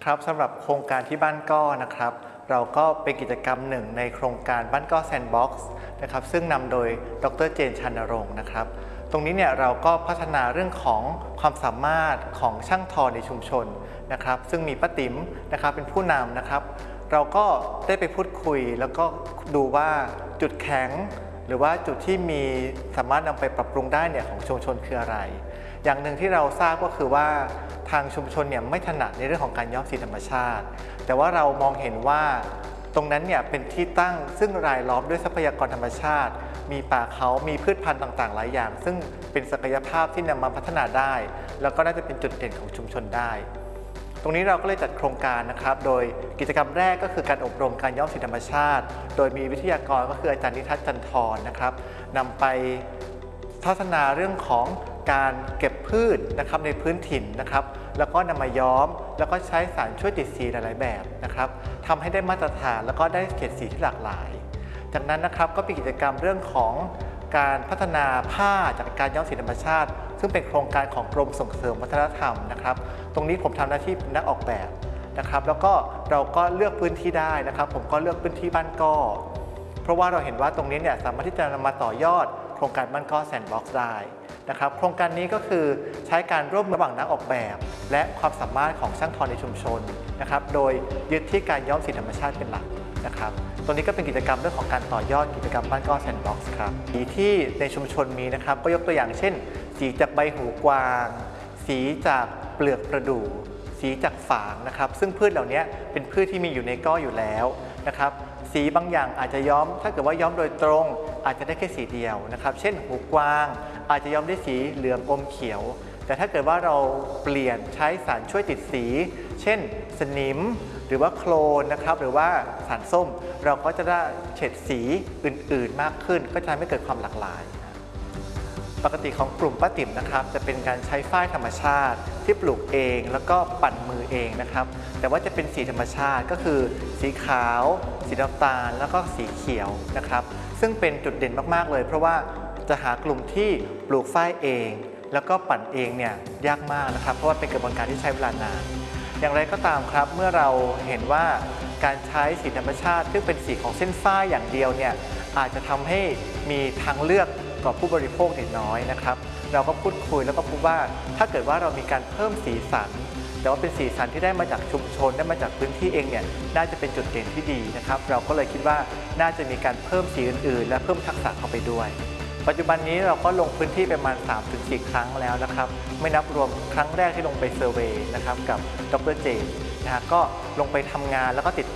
ครับสำหรับโครงการที่บ้านก้อนะครับเราก็เป็นกิจกรรมหนึ่งในโครงการบ้านก้อแซนด์บ็อกซ์นะครับซึ่งนำโดยดร.เจน ชันรงค์นะครับตรงนี้เนี่ยเราก็พัฒนาเรื่องของความสามารถของช่างทอในชุมชนนะครับซึ่งมีป้าติ๋มนะครับเป็นผู้นำนะครับเราก็ได้ไปพูดคุยแล้วก็ดูว่าจุดแข็งหรือว่าจุดที่มีสามารถนำไปปรับปรุงได้เนี่ยของชุมชนคืออะไรอย่างหนึ่งที่เราทราบก็คือว่าทางชุมชนเนี่ยไม่ถนัดในเรื่องของการย้อมสีธรรมชาติแต่ว่าเรามองเห็นว่าตรงนั้นเนี่ยเป็นที่ตั้งซึ่งรายล้อมด้วยทรัพยากรธรรมชาติมีป่าเขามีพืชพันธุ์ต่างๆหลายอย่างซึ่งเป็นศักยภาพที่นำมาพัฒนาได้แล้วก็น่าจะเป็นจุดเด่นของชุมชนได้ตรงนี้เราก็เลยจัดโครงการนะครับโดยกิจกรรมแรกก็คือการอบรมการย้อมสีธรรมชาติโดยมีวิทยากรก็คืออาจารย์นิทัศน์จันทร์นะครับนำไปพัฒนาเรื่องของการเก็บพืชนะครับในพื้นถิ่นนะครับแล้วก็นำมาย้อมแล้วก็ใช้สารช่วยติดสีหลายๆแบบนะครับทำให้ได้มาตรฐานแล้วก็ได้เฉดสีที่หลากหลายจากนั้นนะครับก็เป็นกิจกรรมเรื่องของการพัฒนาผ้าจากการย้อมสีธรรมชาติซึ่งเป็นโครงการของกรมส่งเสริมวัฒนธรรมนะครับตรงนี้ผมทำหน้าที่เป็นนักออกแบบนะครับแล้วก็เราก็เลือกพื้นที่ได้นะครับผมก็เลือกพื้นที่บ้านก้อเพราะว่าเราเห็นว่าตรงนี้เนี่ยสามารถที่จะนำมาต่อยอดโครงการบ้านก้อแซนด์บ็อกซ์ได้นะครับโครงการนี้ก็คือใช้การร่วมมือระหว่างนักออกแบบและความสามารถของช่างทอในชุมชนนะครับโดยยึดที่การย้อมสีธรรมชาติเป็นหลักนะครับตรงนี้ก็เป็นกิจกรรมเรื่องของการต่อยอดกิจกรรมบ้านก้อแซนด์บ็อกซ์ครับสีที่ในชุมชนมีนะครับก็ยกตัวอย่างเช่นสีจากใบหูกวางสีจากเปลือกประดู่สีจากฝางนะครับซึ่งพืชเหล่านี้เป็นพืชที่มีอยู่ในก้ออยู่แล้วนะครับสีบางอย่างอาจจะย้อมถ้าเกิดว่าย้อมโดยตรงอาจจะได้แค่สีเดียวนะครับเช่นหูกวางอาจจะย้อมได้สีเหลืองอมเขียวแต่ถ้าเกิดว่าเราเปลี่ยนใช้สารช่วยติดสีเช่นสนิมหรือว่าโคลนนะครับหรือว่าสารส้มเราก็จะได้เฉดสีอื่นๆมากขึ้นก็จะทำให้เกิดความหลากหลายปกติของกลุ่มป้าติ๋มนะครับจะเป็นการใช้ฝ้ายธรรมชาติที่ปลูกเองแล้วก็ปั่นมือเองนะครับแต่ว่าจะเป็นสีธรรมชาติก็คือสีขาวสีน้ำตาลแล้วก็สีเขียวนะครับซึ่งเป็นจุดเด่นมากๆเลยเพราะว่าจะหากลุ่มที่ปลูกฝ้ายเองแล้วก็ปั่นเองเนี่ยยากมากนะครับเพราะว่าเป็นกระบวนการที่ใช้เวลานานอย่างไรก็ตามครับเมื่อเราเห็นว่าการใช้สีธรรมชาติซึ่งเป็นสีของเส้นฝ้ายอย่างเดียวเนี่ยอาจจะทำให้มีทางเลือกต่อผู้บริโภคเด็กน้อยนะครับเราก็พูดคุยแล้วก็พบว่าถ้าเกิดว่าเรามีการเพิ่มสีสันแต่ว่าเป็นสีสันที่ได้มาจากชุมชนได้มาจากพื้นที่เองเนี่ยน่าจะเป็นจุดเด่นที่ดีนะครับเราก็เลยคิดว่าน่าจะมีการเพิ่มสีอื่นๆและเพิ่มทักษะเข้าไปด้วยปัจจุบันนี้เราก็ลงพื้นที่ประมาณ 3-4 ครั้งแล้วนะครับไม่นับรวมครั้งแรกที่ลงไปเซอร์เวย์นะครับกับดร.เจนนะฮะก็ลงไปทำงานแล้วก็ติด